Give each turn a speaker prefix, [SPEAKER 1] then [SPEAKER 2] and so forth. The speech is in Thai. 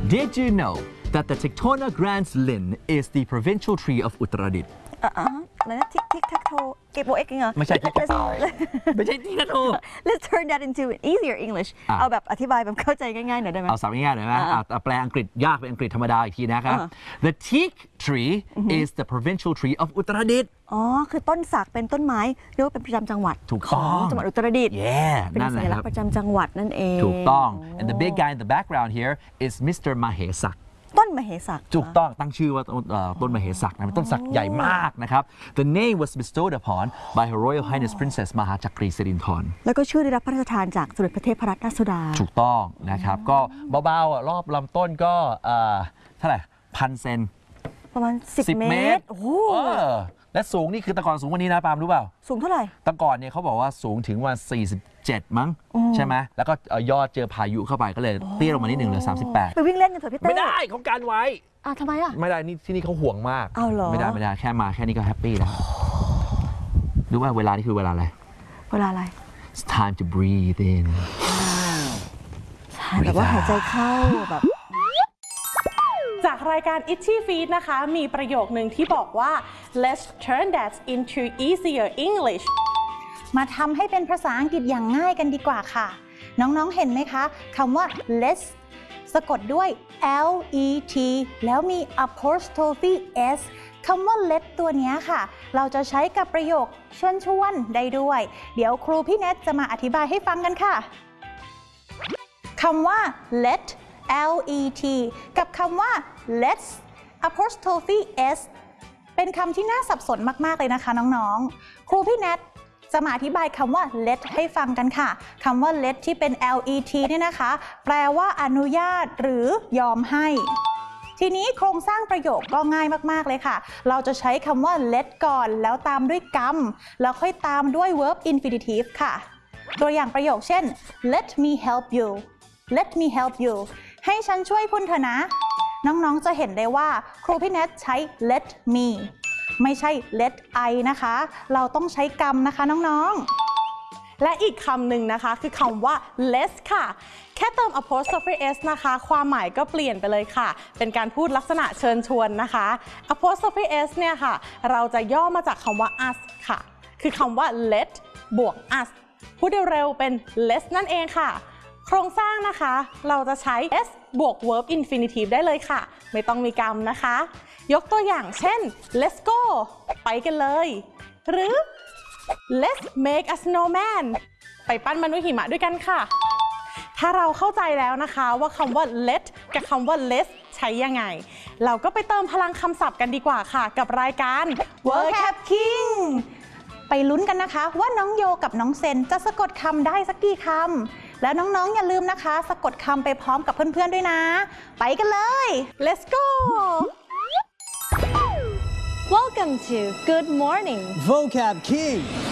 [SPEAKER 1] Did you know that the Tictona grans lin is the provincial tree of Uttaradit
[SPEAKER 2] อะไรนะทิกทักโทเก็บโบเอ็กซ์เหรอ
[SPEAKER 1] ไม่ใช่ทิกทักโทไม่ใช่ทิกทักโท
[SPEAKER 2] Let's turn that into easier English เอาแบบอธิบายแบบเข้าใจง่ายๆหน่อยได้ไหม
[SPEAKER 1] เอาสับง่ายๆหน่อยไหมแปลอังกฤษยากเป็นอังกฤษธรรมดาอีกทีนะครับ The teak tree is the provincial tree of Uttaradit
[SPEAKER 2] อ๋อคือต้นสักเป็นต้นไม้เรียกว่าเป็นประจำจังหวัดของจังหวัดอุตรดิตถ์เป็นสัญลักษณ์ประจำจังหวัดนั่นเอง
[SPEAKER 1] ถูกต้อง and the big guy in the background here is Mr. Mahesak
[SPEAKER 2] ต้นมเหสัก
[SPEAKER 1] ถูกต้องตั้งชื่อว่าต้นมเหสักนะเป็นต้นสักใหญ่มากนะครับ The name was bestowed upon by Her Royal Highness Princess มหาจักรีสิรินธร
[SPEAKER 2] แล้วก็ชื่อได้รับพระราชทานจากสมเด็จพระเทพรัตนราชสุดา
[SPEAKER 1] ถูกต้องนะครับก็เบาๆรอบลำต้นก็เท่าไหร่1,000 เซน
[SPEAKER 2] ประมาณ10 เมตรโอ้โห
[SPEAKER 1] และสูงนี่คือตะกอนสูงกว่านี้นะปาล์มรู้เปล่า
[SPEAKER 2] สูงเท่าไหร่
[SPEAKER 1] ตะกอนเนี่ยเขาบอกว่าสูงถึงวัน47มั้งใช่ไหมแล้วก็ยอดเจอพายุเข้าไปก็เลยเตี้ยลงมานิดหนึ่งเหลือ38
[SPEAKER 2] ไปวิ่งเล่นกันเถอะพี่เต้
[SPEAKER 1] ไม่ได้เขากันไว้
[SPEAKER 2] ทำไมอ่ะ
[SPEAKER 1] ไม่ได้นี่ที่นี่เขาห่วงมาก
[SPEAKER 2] เอาเหรอ
[SPEAKER 1] ไม่ได้แค่มาแค่นี้ก็แฮปปี้แล้วรู้ว่าเวลานี่คือเวลาอะไรIt's time to breathe in
[SPEAKER 2] ใช่แบบว่าหายใจเข้าแบบ
[SPEAKER 3] จากรายการ Itchy Feet นะคะมีประโยคนึงที่บอกว่า Let's turn that into easier English
[SPEAKER 4] มาทำให้เป็นภาษาอังกฤษอย่างง่ายกันดีกว่าค่ะน้องๆเห็นไหมคะคำว่า let's สะกดด้วย L E T แล้วมี apostrophe S คำว่า let ตัวนี้ค่ะเราจะใช้กับประโยคชวนได้ด้วยเดี๋ยวครูพี่เนทจะมาอธิบายให้ฟังกันค่ะคำว่า let L E T กับคำว่า let's apostrophe S เป็นคำที่น่าสับสนมากๆเลยนะคะน้องๆครูพี่เนทจะมาอธิบายคำว่า let ให้ฟังกันค่ะคำว่า let ที่เป็น let เนี่ยนะคะแปลว่าอนุญาตหรือยอมให้ทีนี้โครงสร้างประโยคก็ง่ายมากๆเลยค่ะเราจะใช้คำว่า let ก่อนแล้วตามด้วยกรรมแล้วค่อยตามด้วย verb infinitive ค่ะตัวอย่างประโยคเช่น let me help you let me help you ให้ฉันช่วยคุณเถอะนะน้องๆจะเห็นได้ว่าครูพี่เนทใช้ let meไม่ใช่ let I นะคะเราต้องใช้กรรมนะคะน้อง
[SPEAKER 3] ๆและอีกคำหนึ่งนะคะคือคำว่า let's ค่ะแค่เติม apostrophe s นะคะความหมายก็เปลี่ยนไปเลยค่ะเป็นการพูดลักษณะเชิญชวนนะคะ apostrophe s เนี่ยค่ะเราจะย่อมาจากคำว่า us ค่ะคือคำว่า let บวก us พูดเร็วๆเป็น let's นั่นเองค่ะโครงสร้างนะคะเราจะใช้ s บวก verb infinitive ได้เลยค่ะไม่ต้องมีกรรมนะคะยกตัวอย่างเช่น let's go ไปกันเลยหรือ let's make a snowman ไปปั้นมนุษย์หิมะด้วยกันค่ะถ้าเราเข้าใจแล้วนะคะว่าคำว่า let กับคำว่า let's ใช้ยังไงเราก็ไปเติมพลังคำศัพท์กันดีกว่าค่ะกับรายการ
[SPEAKER 4] Vocab King ไปลุ้นกันนะคะว่าน้องโยกับน้องเซนจะสะกดคำได้สักกี่คำแล้วน้องๆอย่าลืมนะคะสะกดคำไปพร้อมกับเพื่อนๆด้วยนะไปกันเลย
[SPEAKER 3] let's go
[SPEAKER 5] Welcome to Good Morning
[SPEAKER 6] Vocab King